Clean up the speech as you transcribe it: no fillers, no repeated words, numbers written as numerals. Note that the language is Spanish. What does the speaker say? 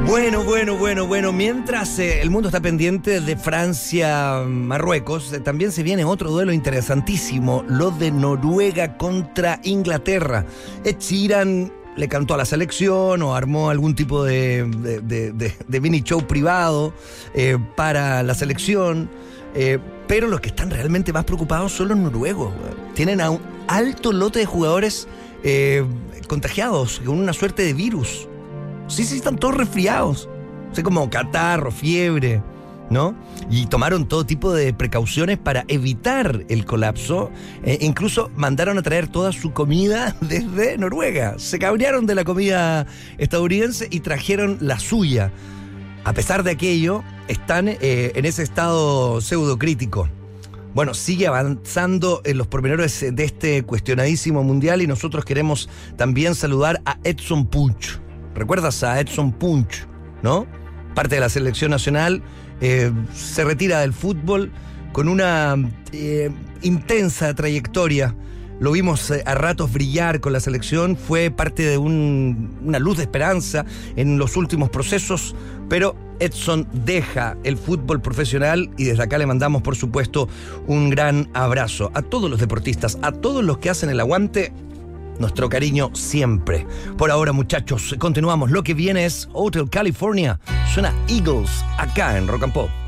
Bueno. Mientras el mundo está pendiente de Francia-Marruecos, también se viene otro duelo interesantísimo, lo de Noruega contra Inglaterra. Ed Sheeran le cantó a la selección o armó algún tipo de mini show privado para la selección. Pero los que están realmente más preocupados son los noruegos. Tienen a un alto lote de jugadores contagiados con una suerte de virus. Sí, están todos resfriados. O sea, como catarro, fiebre, ¿no? Y tomaron todo tipo de precauciones para evitar el colapso. Incluso mandaron a traer toda su comida desde Noruega. Se cabrearon de la comida estadounidense y trajeron la suya. A pesar de aquello, están en ese estado pseudocrítico. Bueno, sigue avanzando en los pormenores de este cuestionadísimo mundial y nosotros queremos también saludar a Edson Puch. ¿Recuerdas a Edson Puch, no? Parte de la selección nacional, se retira del fútbol con una intensa trayectoria. Lo vimos a ratos brillar con la selección, fue parte de una luz de esperanza en los últimos procesos, pero Edson deja el fútbol profesional y desde acá le mandamos, por supuesto, un gran abrazo a todos los deportistas, a todos los que hacen el aguante. Nuestro cariño siempre. Por ahora, muchachos, continuamos. Lo que viene es Hotel California. Suena Eagles acá en Rock and Pop.